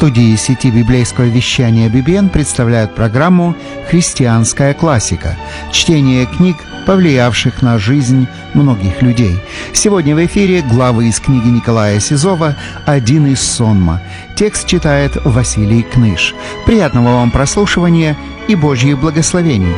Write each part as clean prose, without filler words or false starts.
студии сети библейского вещания BBN представляют программу «Христианская классика» – чтение книг, повлиявших на жизнь многих людей. Сегодня в эфире главы из книги Николая Сизова «Один из сонма». Текст читает Василий Кныш. Приятного вам прослушивания и Божьих благословений.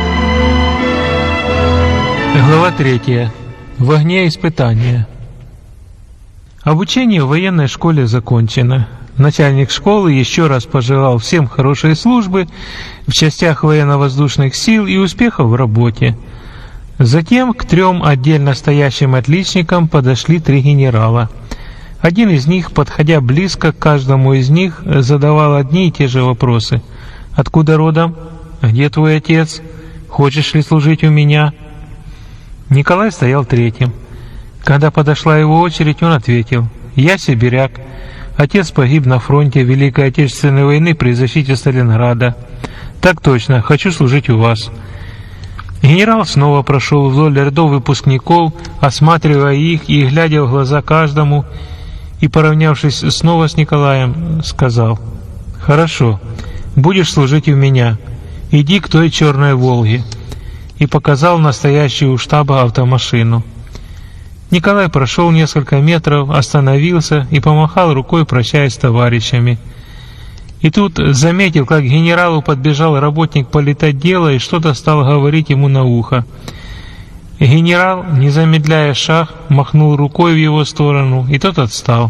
Глава 3. В огне испытания. Обучение в военной школе закончено. Начальник школы еще раз пожелал всем хорошей службы в частях военно-воздушных сил и успехов в работе. Затем к 3 отдельно стоящим отличникам подошли 3 генерала. Один из них, подходя близко к каждому из них, задавал одни и те же вопросы. «Откуда родом? Где твой отец? Хочешь ли служить у меня?» Николай стоял 3-м. Когда подошла его очередь, он ответил: «Я сибиряк. Отец погиб на фронте Великой Отечественной войны при защите Сталинграда. Так точно, хочу служить у вас». Генерал снова прошел вдоль рядов выпускников, осматривая их и глядя в глаза каждому, и, поравнявшись снова с Николаем, сказал: «Хорошо, будешь служить у меня. Иди к той черной «Волге», и показал настоящую у штаба автомашину. Николай прошел несколько метров, остановился и помахал рукой, прощаясь с товарищами. И тут заметил, как к генералу подбежал работник политотдела и что-то стал говорить ему на ухо. Генерал, не замедляя шаг, махнул рукой в его сторону, и тот отстал.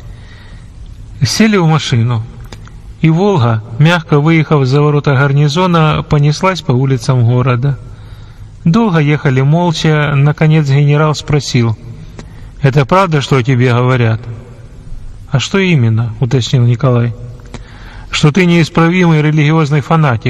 Сели в машину, и «Волга», мягко выехав за ворота гарнизона, понеслась по улицам города. Долго ехали молча. Наконец генерал спросил: «Это правда, что о тебе говорят?» «А что именно?» — уточнил Николай. «Что ты неисправимый религиозный фанатик».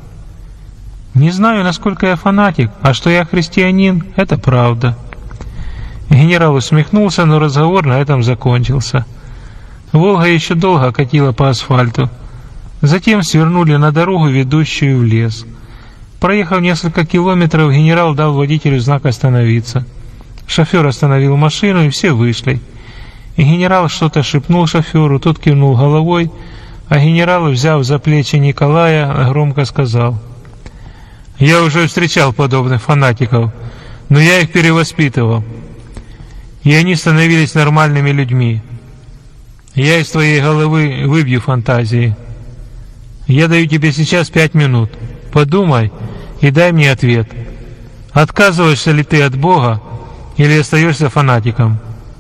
«Не знаю, насколько я фанатик, а что я христианин — это правда». Генерал усмехнулся, но разговор на этом закончился. «Волга» еще долго катила по асфальту. Затем свернули на дорогу, ведущую в лес. Проехав несколько километров, генерал дал водителю знак «Остановиться». Шофер остановил машину, и все вышли. И генерал что-то шепнул шоферу, тот кивнул головой, а генерал, взяв за плечи Николая, громко сказал: «Я уже встречал подобных фанатиков, но я их перевоспитывал, и они становились нормальными людьми. Я из твоей головы выбью фантазии. Я даю тебе сейчас 5 минут. Подумай и дай мне ответ. Отказываешься ли ты от Бога или остаешься фанатиком?»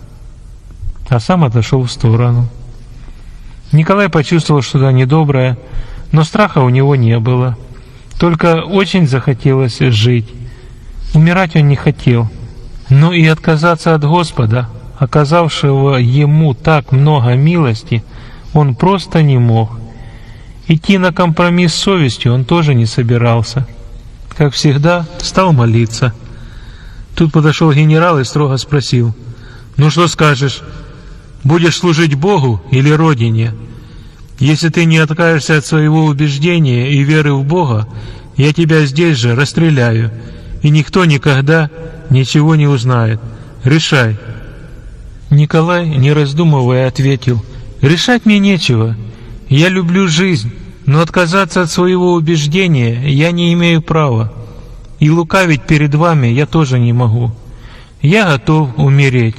А сам отошел в сторону. Николай почувствовал что-то недоброе, но страха у него не было. Только очень захотелось жить. Умирать он не хотел, но и отказаться от Господа, оказавшего ему так много милости, он просто не мог. Идти на компромисс с совестью он тоже не собирался. Как всегда, стал молиться. Тут подошел генерал и строго спросил: «Ну что скажешь, будешь служить Богу или Родине? Если ты не откажешься от своего убеждения и веры в Бога, я тебя здесь же расстреляю, и никто никогда ничего не узнает. Решай». Николай, не раздумывая, ответил: «Решать мне нечего. Я люблю жизнь, но отказаться от своего убеждения я не имею права. И лукавить перед вами я тоже не могу. Я готов умереть».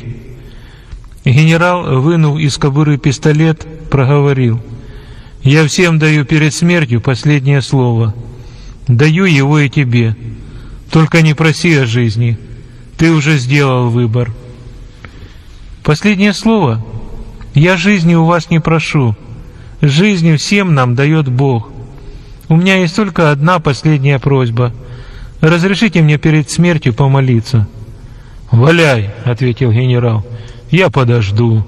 Генерал, вынув из кобуры пистолет, проговорил: «Я всем даю перед смертью последнее слово. Даю его и тебе. Только не проси о жизни. Ты уже сделал выбор». «Последнее слово? Я жизни у вас не прошу. Жизнь всем нам дает Бог. У меня есть только одна последняя просьба. Разрешите мне перед смертью помолиться». «Валяй», — ответил генерал, — «я подожду».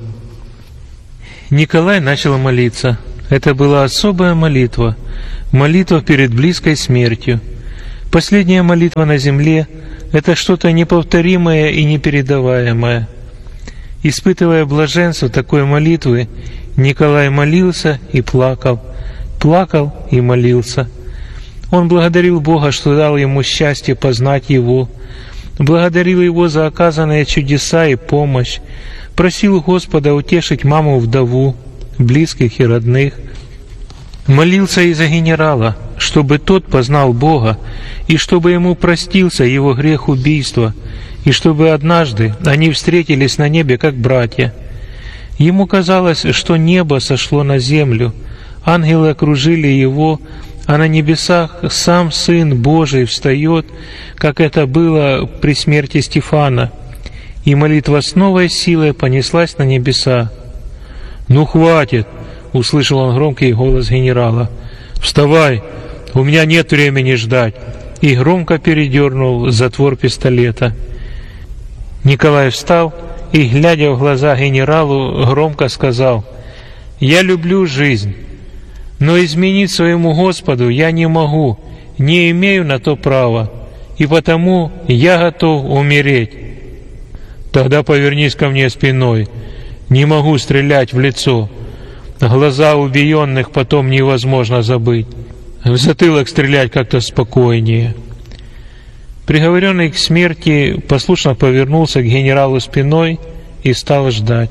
Николай начал молиться. Это была особая молитва, молитва перед близкой смертью. Последняя молитва на земле — это что-то неповторимое и непередаваемое. Испытывая блаженство такой молитвы, Николай молился и плакал, плакал и молился. Он благодарил Бога, что дал ему счастье познать Его, благодарил Его за оказанные чудеса и помощь, просил Господа утешить маму-вдову, близких и родных. Молился и за генерала, чтобы тот познал Бога, и чтобы ему простился его грех убийства, и чтобы однажды они встретились на небе как братья. Ему казалось, что небо сошло на землю, ангелы окружили его, а на небесах сам Сын Божий встает, как это было при смерти Стефана, и молитва с новой силой понеслась на небеса. «Ну, хватит!» — услышал он громкий голос генерала. «Вставай! У меня нет времени ждать!» И громко передернул затвор пистолета. Николай встал и, глядя в глаза генералу, громко сказал: «Я люблю жизнь, но изменить своему Господу я не могу, не имею на то права, и потому я готов умереть». «Тогда повернись ко мне спиной, не могу стрелять в лицо. Глаза убиенных потом невозможно забыть. В затылок стрелять как-то спокойнее». Приговоренный к смерти послушно повернулся к генералу спиной и стал ждать.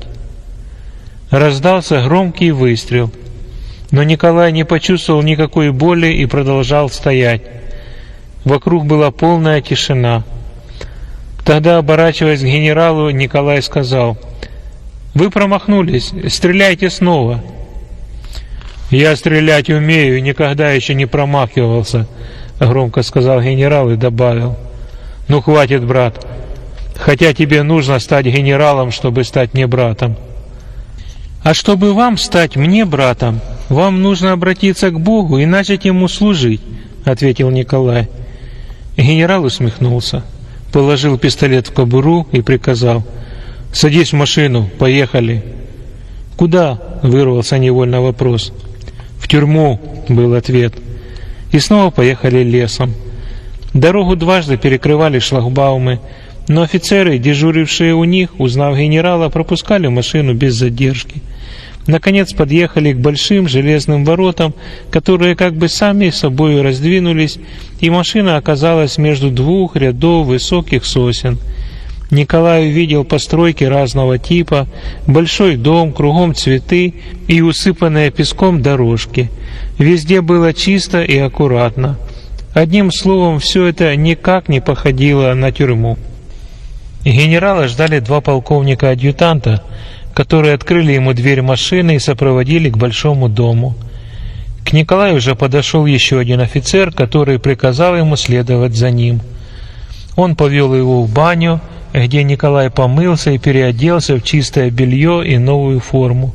Раздался громкий выстрел, но Николай не почувствовал никакой боли и продолжал стоять. Вокруг была полная тишина. Тогда, оборачиваясь к генералу, Николай сказал: «Вы промахнулись, стреляйте снова». «Я стрелять умею и никогда еще не промахивался», — громко сказал генерал и добавил: «Ну, хватит, брат, хотя тебе нужно стать генералом, чтобы стать мне братом». «А чтобы вам стать мне братом, вам нужно обратиться к Богу и начать Ему служить», — ответил Николай. Генерал усмехнулся, положил пистолет в кобуру и приказал: «Садись в машину, поехали». «Куда?» — вырвался невольно вопрос. «В тюрьму», — был ответ. И снова поехали лесом. Дорогу дважды перекрывали шлагбаумы, но офицеры, дежурившие у них, узнав генерала, пропускали машину без задержки. Наконец подъехали к большим железным воротам, которые как бы сами собой раздвинулись, и машина оказалась между двух рядов высоких сосен. Николай увидел постройки разного типа, большой дом, кругом цветы и усыпанные песком дорожки. Везде было чисто и аккуратно. Одним словом, все это никак не походило на тюрьму. Генерала ждали два полковника-адъютанта, которые открыли ему дверь машины и сопроводили к большому дому. К Николаю уже подошел еще один офицер, который приказал ему следовать за ним. Он повел его в баню, где Николай помылся и переоделся в чистое белье и новую форму.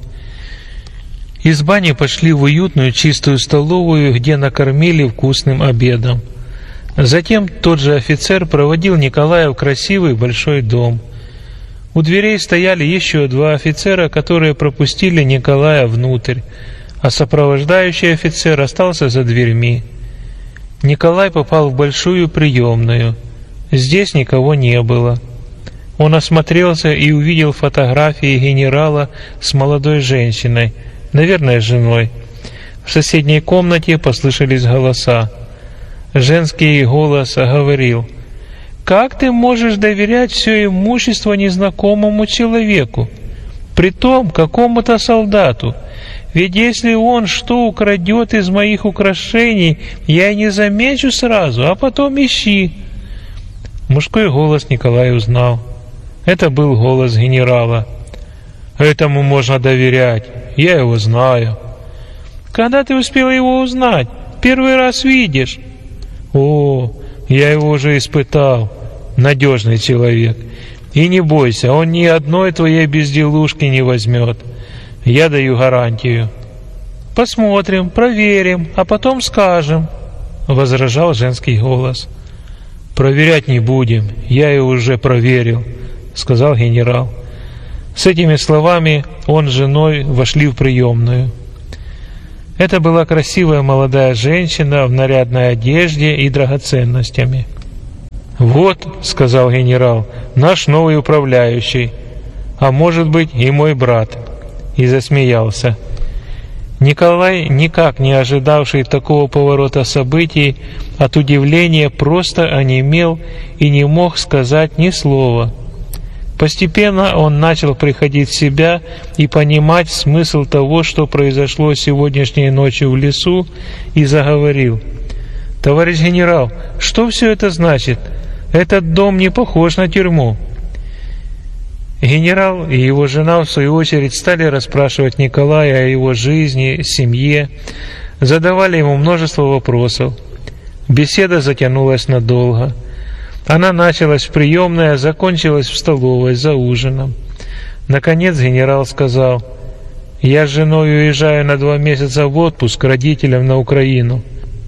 Из бани пошли в уютную чистую столовую, где накормили вкусным обедом. Затем тот же офицер проводил Николая в красивый большой дом. У дверей стояли еще два офицера, которые пропустили Николая внутрь, а сопровождающий офицер остался за дверьми. Николай попал в большую приемную. Здесь никого не было. Он осмотрелся и увидел фотографии генерала с молодой женщиной, наверное, женой. В соседней комнате послышались голоса. Женский голос говорил: «Как ты можешь доверять все имущество незнакомому человеку, притом какому-то солдату? Ведь если он что украдет из моих украшений, я и не замечу сразу, а потом ищи». Мужской голос Николай узнал. Это был голос генерала. «Этому можно доверять, я его знаю». «Когда ты успел его узнать? Первый раз видишь?» «О, я его уже испытал. Надежный человек. И не бойся, он ни одной твоей безделушки не возьмет. Я даю гарантию». «Посмотрим, проверим, а потом скажем», — возражал женский голос. «Проверять не будем, я его уже проверил», — сказал генерал. С этими словами он с женой вошли в приемную. Это была красивая молодая женщина в нарядной одежде и драгоценностями. «Вот», — сказал генерал, — «наш новый управляющий, а может быть и мой брат», и засмеялся. Николай, никак не ожидавший такого поворота событий, от удивления просто онемел и не мог сказать ни слова. Постепенно он начал приходить в себя и понимать смысл того, что произошло сегодняшней ночью в лесу, и заговорил: «Товарищ генерал, что все это значит? Этот дом не похож на тюрьму». Генерал и его жена, в свою очередь, стали расспрашивать Николая о его жизни, семье, задавали ему множество вопросов. Беседа затянулась надолго. Она началась в приемной, а закончилась в столовой за ужином. Наконец генерал сказал: «Я с женой уезжаю на 2 месяца в отпуск к родителям на Украину.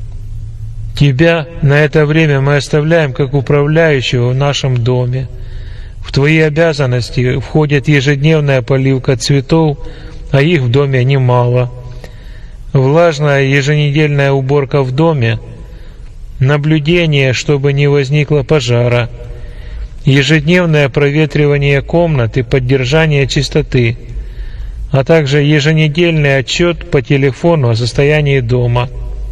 Тебя на это время мы оставляем как управляющего в нашем доме. В твои обязанности входит ежедневная поливка цветов, а их в доме немало. Влажная еженедельная уборка в доме, наблюдение, чтобы не возникло пожара, ежедневное проветривание комнат и поддержание чистоты, а также еженедельный отчет по телефону о состоянии дома.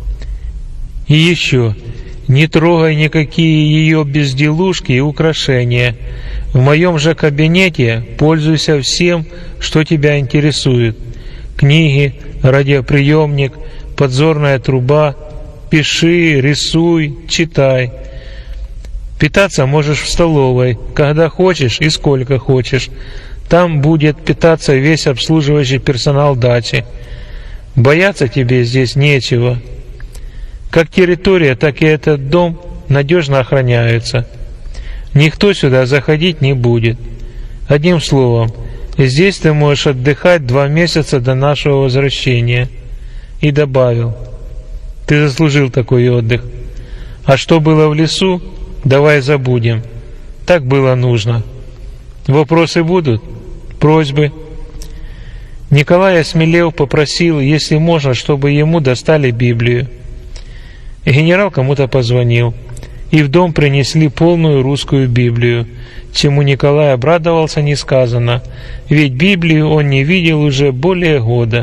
И еще, не трогай никакие ее безделушки и украшения. В моем же кабинете пользуйся всем, что тебя интересует: книги, радиоприемник, подзорная труба. Пиши, рисуй, читай. Питаться можешь в столовой, когда хочешь и сколько хочешь. Там будет питаться весь обслуживающий персонал дачи. Бояться тебе здесь нечего. Как территория, так и этот дом надежно охраняются. Никто сюда заходить не будет. Одним словом, здесь ты можешь отдыхать 2 месяца до нашего возвращения». И добавил: «Ты заслужил такой отдых. А что было в лесу, давай забудем. Так было нужно. Вопросы будут? Просьбы?» Николай, осмелев, попросил, если можно, чтобы ему достали Библию. Генерал кому-то позвонил, и в дом принесли полную русскую Библию, чему Николай обрадовался несказанно, ведь Библию он не видел уже более года.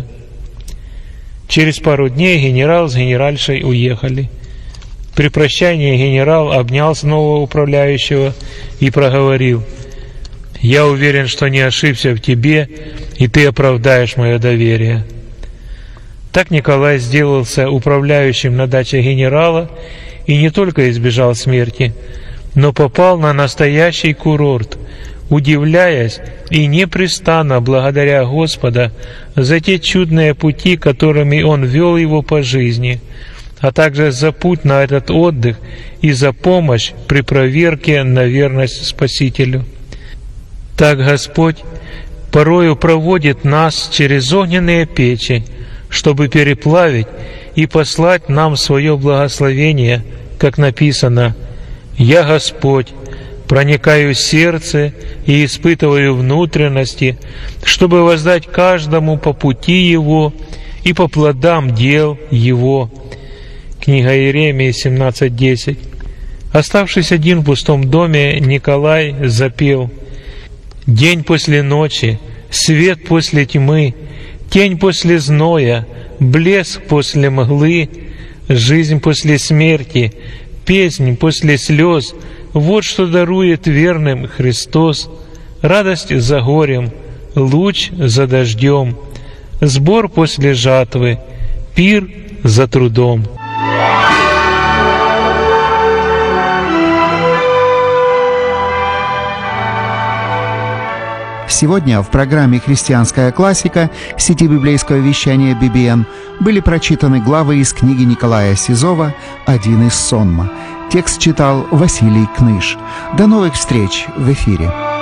Через пару дней генерал с генеральшей уехали. При прощании генерал обнял нового управляющего и проговорил: «Я уверен, что не ошибся в тебе, и ты оправдаешь мое доверие». Так Николай сделался управляющим на даче генерала и не только избежал смерти, но попал на настоящий курорт, удивляясь и непрестанно благодаря Господа за те чудные пути, которыми Он вел его по жизни, а также за путь на этот отдых и за помощь при проверке на верность Спасителю. Так Господь порою проводит нас через огненные печи, чтобы переплавить и послать нам свое благословение, как написано: «Я Господь, проникаю в сердце и испытываю внутренности, чтобы воздать каждому по пути его и по плодам дел его». Книга Иеремии 17:10. Оставшись один в пустом доме, Николай запел: «День после ночи, свет после тьмы, тень после зноя, блеск после мглы, жизнь после смерти, песнь после слез, вот что дарует верным Христос, радость за горем, луч за дождем, сбор после жатвы, пир за трудом». Сегодня в программе «Христианская классика» сети библейского вещания BBN были прочитаны главы из книги Николая Сизова «Один из сонма». Текст читал Василий Кныш. До новых встреч в эфире.